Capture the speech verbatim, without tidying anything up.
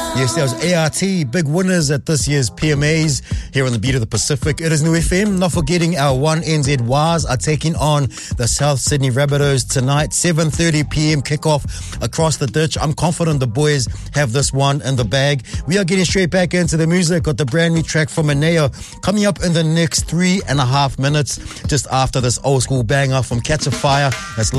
Yes, that was A R T, big winners at this year's P M As here on the Beat of the Pacific. It is New F M. Not forgetting our one N Z Ws are taking on the South Sydney Rabbitohs tonight, seven thirty p.m. kickoff across the ditch. I'm confident the boys have this one in the bag. We are getting straight back into the music. Got the brand new track from Aneo coming up in the next three and a half minutes, just after this old school banger from Catch a Fire. That's